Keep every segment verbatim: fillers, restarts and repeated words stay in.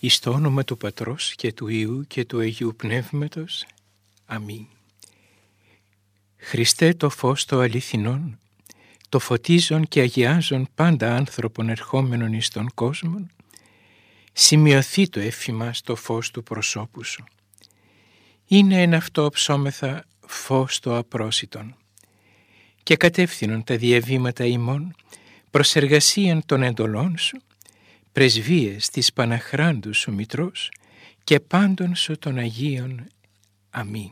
Εις το όνομα του Πατρός και του Υιού και του Αγίου Πνεύματος. Αμήν. Χριστέ, το φως το αληθινόν, το φωτίζον και αγιάζον πάντα άνθρωπον ερχόμενον εις τον κόσμο, σημειωθεί το εφημάς το φως του προσώπου σου. Είναι εν αυτό ψώμεθα φως το απρόσιτον και κατεύθυνον τα διαβήματα ημών προς εργασίαν των εντολών σου, πρεσβείες της Παναχράντου σου Μητρός και πάντων σου των Αγίων. Αμήν.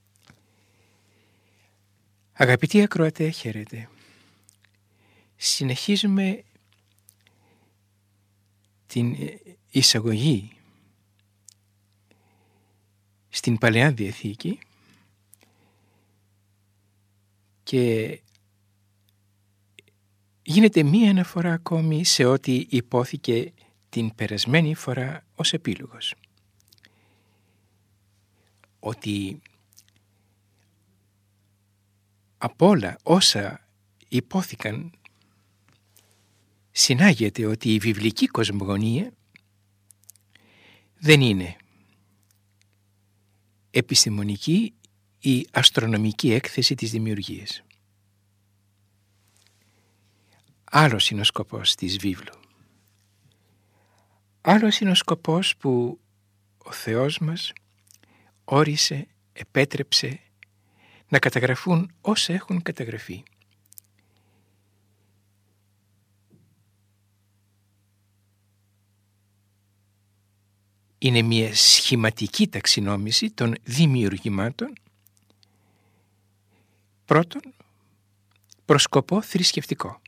Αγαπητοί ακροατέ, χαίρετε. Συνεχίζουμε την εισαγωγή στην Παλαιά Διαθήκη και γίνεται μία αναφορά ακόμη σε ό,τι υπόθηκε την περασμένη φορά ως επίλογος. Ότι από όλα όσα υπόθηκαν συνάγεται ότι η βιβλική κοσμογονία δεν είναι επιστημονική ή αστρονομική έκθεση της δημιουργίας. Άλλος είναι ο σκοπός της βίβλου. Άλλος είναι ο σκοπός που ο Θεός μας όρισε, επέτρεψε να καταγραφούν όσα έχουν καταγραφεί. Είναι μια σχηματική ταξινόμηση των δημιουργημάτων, πρώτον προς σκοπό θρησκευτικό.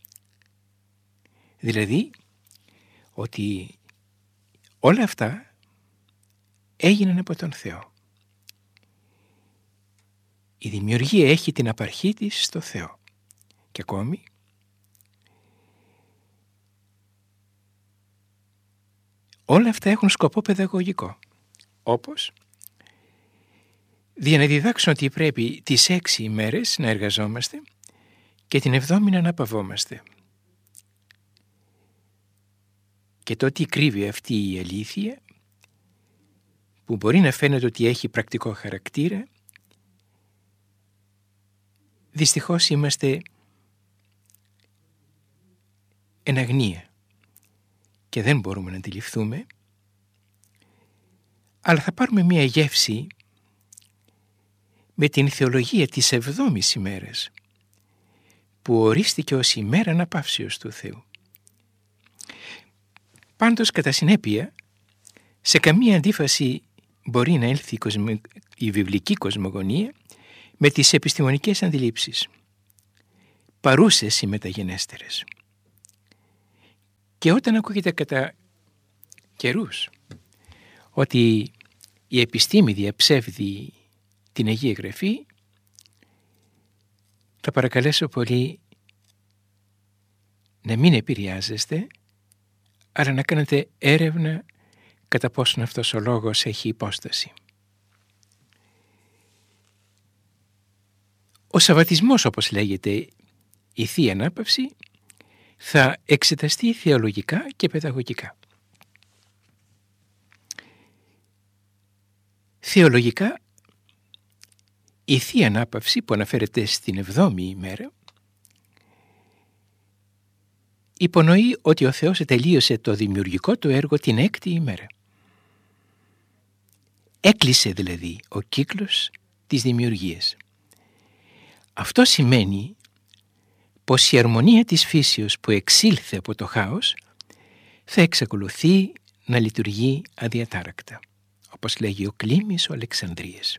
Δηλαδή ότι όλα αυτά έγιναν από τον Θεό. Η δημιουργία έχει την απαρχή της στο Θεό. Και ακόμη όλα αυτά έχουν σκοπό παιδαγωγικό, όπως για να διδάξουν ότι πρέπει τις έξι ημέρες να εργαζόμαστε και την εβδόμη να αναπαυόμαστε. Και το τι κρύβει αυτή η αλήθεια, που μπορεί να φαίνεται ότι έχει πρακτικό χαρακτήρα, δυστυχώς είμαστε εν αγνία και δεν μπορούμε να αντιληφθούμε, αλλά θα πάρουμε μία γεύση με την θεολογία της εβδόμης ημέρας, που ορίστηκε ως ημέρα αναπαύσεως του Θεού. Πάντως, κατά συνέπεια, σε καμία αντίφαση μπορεί να έλθει η, κοσμο... η βιβλική κοσμογονία με τις επιστημονικές αντιλήψεις, παρούσες ή μεταγενέστερες. Και όταν ακούγεται κατά καιρούς ότι η επιστήμη διαψεύδει την Αγία Γραφή, θα παρακαλέσω πολύ να μην επηρεάζεστε, αλλά να κάνετε έρευνα κατά πόσον αυτός ο λόγος έχει υπόσταση. Ο Σαββατισμός, όπως λέγεται η Θεία Ανάπαυση, θα εξεταστεί θεολογικά και παιδαγωγικά. Θεολογικά, η Θεία Ανάπαυση που αναφέρεται στην εβδόμη ημέρα υπονοεί ότι ο Θεός τελείωσε το δημιουργικό του έργο την έκτη ημέρα. Έκλεισε δηλαδή ο κύκλος της δημιουργίας. Αυτό σημαίνει πως η αρμονία της φύσεως που εξήλθε από το χάος θα εξακολουθεί να λειτουργεί αδιατάρακτα, όπως λέγει ο Κλήμης ο Αλεξανδρίας.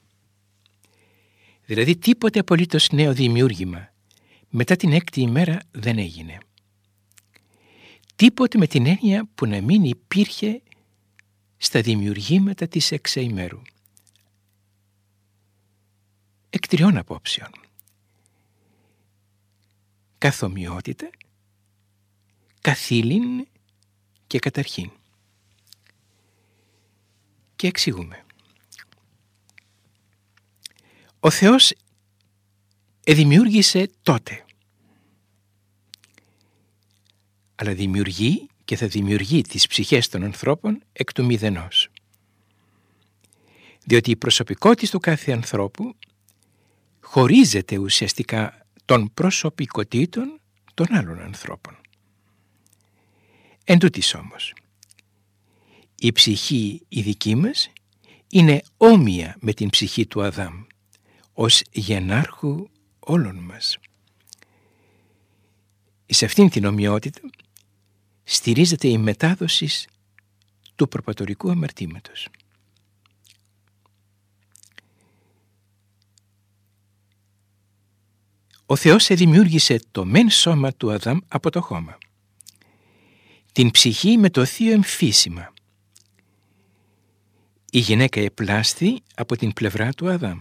Δηλαδή τίποτε απολύτως νέο δημιούργημα μετά την έκτη ημέρα δεν έγινε. Τίποτε με την έννοια που να μην υπήρχε στα δημιουργήματα της εξαημέρου. Εκ τριών απόψεων. Καθομοιότητα, καθήλυν και καταρχήν. Και εξηγούμε. Ο Θεός εδημιούργησε τότε, αλλά δημιουργεί και θα δημιουργεί τις ψυχές των ανθρώπων εκ του μηδενός. Διότι η προσωπικότητα του κάθε ανθρώπου χωρίζεται ουσιαστικά των προσωπικότητων των άλλων ανθρώπων. Εν τούτοις όμως, η ψυχή η δική μας είναι όμοια με την ψυχή του Αδάμ, ως γενάρχου όλων μας. Σε αυτήν την ομοιότητα στηρίζεται η μετάδοση του προπατορικού αμαρτήματος. Ο Θεός εδημιούργησε το μεν σώμα του Αδάμ από το χώμα, την ψυχή με το θείο εμφύσιμα. Η γυναίκα επλάσθη από την πλευρά του Αδάμ.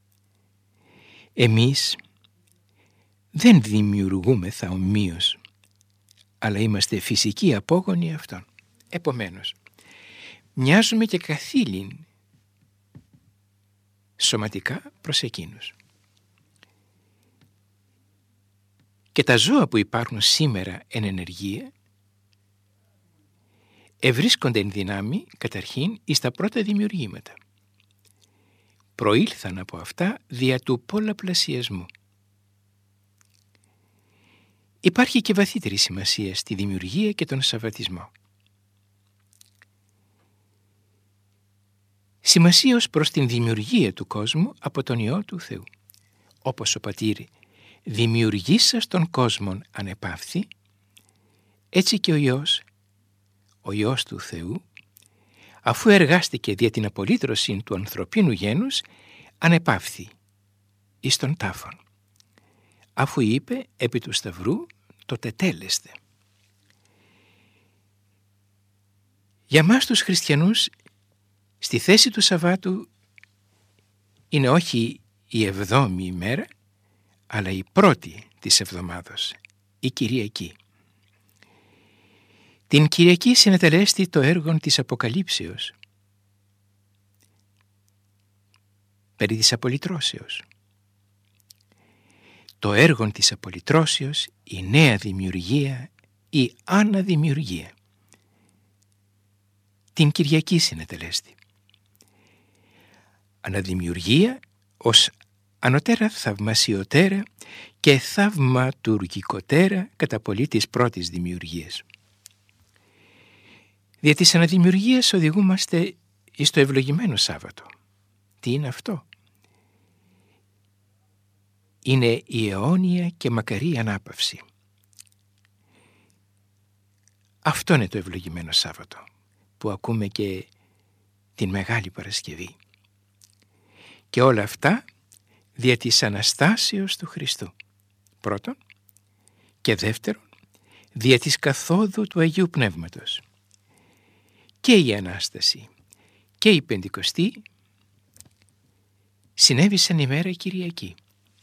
Εμείς δεν δημιουργούμεθα ομοίως, αλλά είμαστε φυσικοί απόγονοι αυτών. Επομένως, μοιάζουμε και καθήλυν σωματικά προς εκείνους. Και τα ζώα που υπάρχουν σήμερα εν ενεργεία ευρίσκονται εν δυνάμει καταρχήν εις τα πρώτα δημιουργήματα. Προήλθαν από αυτά δια του πολλαπλασιασμού. Υπάρχει και βαθύτερη σημασία στη δημιουργία και τον σαββατισμό. Σημασία ως προς την δημιουργία του κόσμου από τον Υιό του Θεού. Όπως ο Πατήρ δημιουργήσας τον κόσμον ανεπαύθη, έτσι και ο Υιός, ο Υιός του Θεού, αφού εργάστηκε δια την απολύτρωση του ανθρωπίνου γένους, ανεπαύθη εις τον τάφον, αφού είπε επί του Σταυρού το τετέλεστε. Για μας τους χριστιανούς, στη θέση του Σαββάτου είναι όχι η εβδόμη ημέρα, αλλά η πρώτη της εβδομάδος, η Κυριακή. Την Κυριακή συνετελέστη το έργο της Αποκαλύψεως, περί της απολυτρώσεως. Το έργο της απολυτρώσεως, η νέα δημιουργία, η αναδημιουργία. Την Κυριακή συνετελέστη. Αναδημιουργία ως ανωτέρα θαυμασιωτέρα και θαυματουργικοτέρα κατά πολύ της πρώτης δημιουργίας. Δια της αναδημιουργίας οδηγούμαστε εις το ευλογημένο Σάββατο. Τι είναι αυτό? Είναι η αιώνια και μακαρή ανάπαυση. Αυτό είναι το ευλογημένο Σάββατο που ακούμε και την Μεγάλη Παρασκευή. Και όλα αυτά δια της Αναστάσεως του Χριστού. Πρώτον, και δεύτερον, δια της καθόδου του Αγίου Πνεύματος. Και η Ανάσταση και η Πεντηκοστή συνέβησαν ημέρα Κυριακή.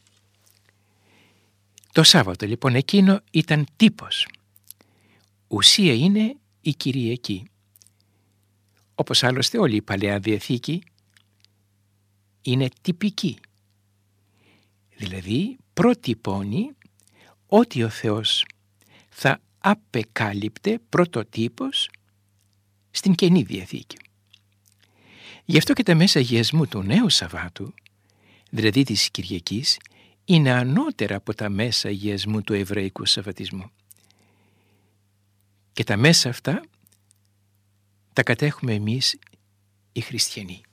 Το Σάββατο λοιπόν εκείνο ήταν τύπος. Ουσία είναι η Κυριακή. Όπως άλλωστε όλη η Παλαιά Διαθήκη είναι τυπική. Δηλαδή προτυπώνει ότι ο Θεός θα απεκάλυπτε πρωτοτύπος στην Καινή Διαθήκη. Γι' αυτό και τα μέσα αγιασμού του Νέου Σαββάτου, δηλαδή της Κυριακής, είναι ανώτερα από τα μέσα αγιασμού του Εβραϊκού Σαββατισμού. Και τα μέσα αυτά τα κατέχουμε εμείς οι χριστιανοί.